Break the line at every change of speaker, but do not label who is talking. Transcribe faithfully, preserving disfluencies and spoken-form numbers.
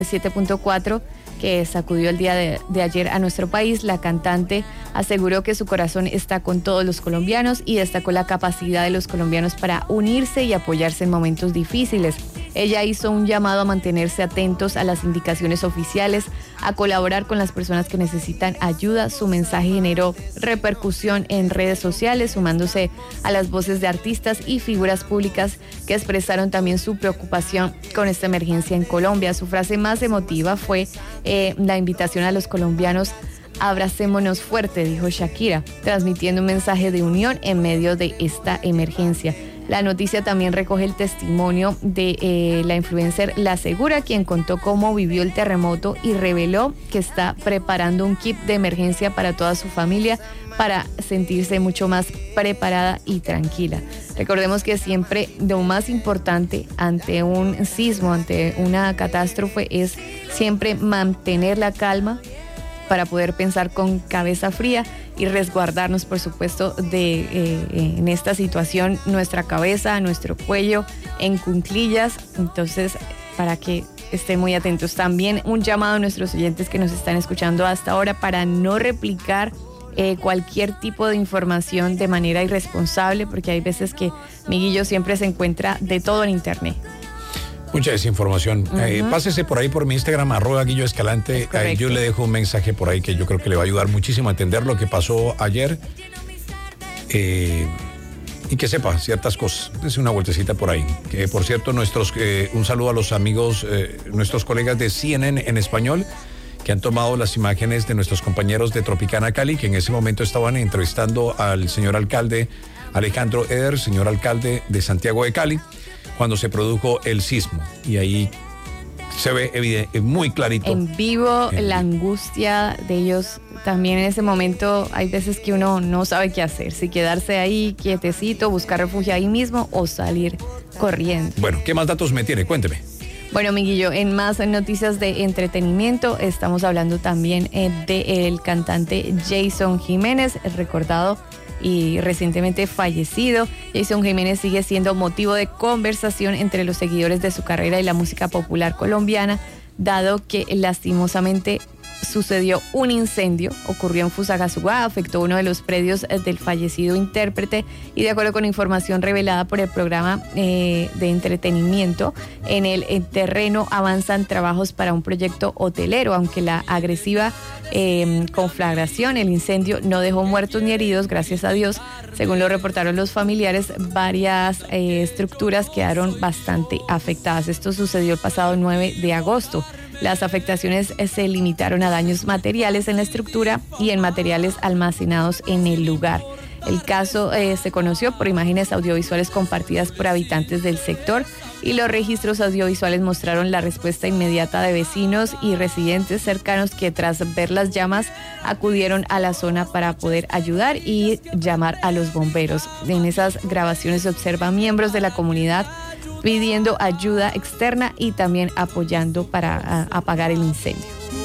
siete punto cuatro que sacudió el día de, de ayer a nuestro país. La cantante aseguró que su corazón está con todos los colombianos y destacó la capacidad de los colombianos para unirse y apoyarse en momentos difíciles. Ella hizo un llamado a mantenerse atentos a las indicaciones oficiales, a colaborar con las personas que necesitan ayuda. Su mensaje generó repercusión en redes sociales, sumándose a las voces de artistas y figuras públicas que expresaron también su preocupación con esta emergencia en Colombia. Su frase más emotiva fue eh, la invitación a los colombianos: abracémonos fuerte, dijo Shakira, transmitiendo un mensaje de unión en medio de esta emergencia. La noticia también recoge el testimonio de eh, la influencer La Segura, quien contó cómo vivió el terremoto y reveló que está preparando un kit de emergencia para toda su familia para sentirse mucho más preparada y tranquila. Recordemos que siempre lo más importante ante un sismo, ante una catástrofe, es siempre mantener la calma para poder pensar con cabeza fría y resguardarnos, por supuesto, de eh, en esta situación, nuestra cabeza, nuestro cuello, en cuclillas. Entonces, para que estén muy atentos. También un llamado a nuestros oyentes que nos están escuchando hasta ahora para no replicar eh, cualquier tipo de información de manera irresponsable, porque hay veces que Miguillo siempre se encuentra de todo en internet.
Mucha desinformación. Uh-huh. Eh, pásese por ahí por mi Instagram, arroba Guillo Escalante. Eh, yo le dejo un mensaje por ahí que yo creo que le va a ayudar muchísimo a entender lo que pasó ayer eh, y que sepa ciertas cosas. Es una vueltecita por ahí. Que por cierto, nuestros eh, un saludo a los amigos, eh, nuestros colegas de C N N en español, que han tomado las imágenes de nuestros compañeros de Tropicana Cali, que en ese momento estaban entrevistando al señor alcalde Alejandro Eder, señor alcalde de Santiago de Cali, cuando se produjo el sismo. Y ahí se ve evidente, muy clarito.
En vivo, en la
vivo.
angustia de ellos. También en ese momento hay veces que uno no sabe qué hacer. Si quedarse ahí quietecito, buscar refugio ahí mismo o salir corriendo.
Bueno, ¿qué más datos me tiene? Cuénteme.
Bueno, Miguillo, en más noticias de entretenimiento, estamos hablando también eh, del cantante Jason Jiménez, recordado y recientemente fallecido. Jason Jiménez sigue siendo motivo de conversación entre los seguidores de su carrera y la música popular colombiana, dado que lastimosamente sucedió un incendio, ocurrió en Fusagasugá, afectó uno de los predios del fallecido intérprete y de acuerdo con información revelada por el programa eh, de entretenimiento, en el, el terreno avanzan trabajos para un proyecto hotelero, aunque la agresiva eh, conflagración, el incendio no dejó muertos ni heridos, gracias a Dios. Según lo reportaron los familiares, varias eh, estructuras quedaron bastante afectadas. Esto sucedió el pasado nueve de agosto. Las afectaciones se limitaron a daños materiales en la estructura y en materiales almacenados en el lugar. El caso eh, se conoció por imágenes audiovisuales compartidas por habitantes del sector y los registros audiovisuales mostraron la respuesta inmediata de vecinos y residentes cercanos que tras ver las llamas acudieron a la zona para poder ayudar y llamar a los bomberos. En esas grabaciones se observan miembros de la comunidad pidiendo ayuda externa y también apoyando para a, apagar el incendio.